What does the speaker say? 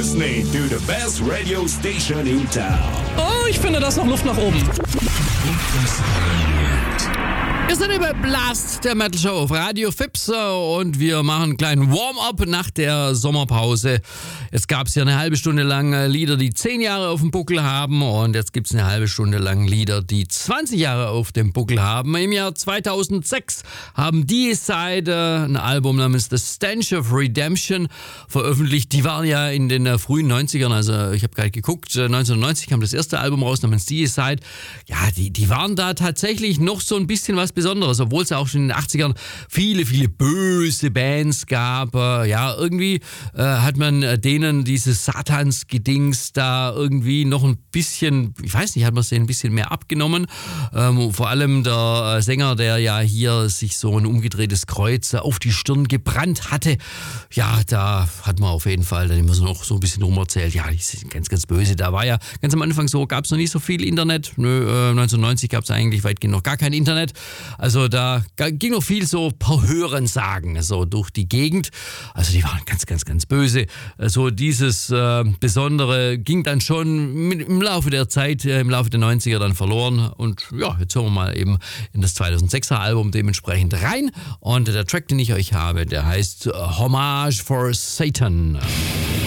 listening to the best radio station in town. Oh, ich finde, da ist noch Luft nach oben. Wir sind über Blast, der Metal Show auf Radio Fips, und wir machen einen kleinen Warm-up nach der Sommerpause. Jetzt gab es ja eine halbe Stunde lang Lieder, die 10 Jahre auf dem Buckel haben, und jetzt gibt es eine halbe Stunde lang Lieder, die 20 Jahre auf dem Buckel haben. Im Jahr 2006 haben Deicide ein Album namens The Stench of Redemption veröffentlicht. Die waren ja in den frühen 90ern, also ich habe gerade geguckt, 1990 kam das erste Album raus namens Deicide. Ja, die waren da tatsächlich noch so ein bisschen was Besonderes, obwohl es ja auch schon in den 80ern viele, viele böse Bands gab. Ja, irgendwie hat man denen dieses Satansgedings da irgendwie noch ein bisschen, ich weiß nicht, hat man es denen ein bisschen mehr abgenommen. Vor allem der Sänger, der ja hier sich so ein umgedrehtes Kreuz auf die Stirn gebrannt hatte. Ja, da hat man auf jeden Fall dann immer so noch so ein bisschen rumerzählt. Ja, die sind ganz, ganz böse. Da war ja ganz am Anfang so, gab es noch nicht so viel Internet. 1990 gab es eigentlich weitgehend noch gar kein Internet. Also da ging noch viel so per Hörensagen so durch die Gegend. Also die waren ganz, ganz, ganz böse. So dieses Besondere ging dann schon im Laufe der Zeit, im Laufe der 90er dann verloren. Und ja, jetzt hören wir mal eben in das 2006er Album dementsprechend rein. Und der Track, den ich euch habe, der heißt Homage for Satan.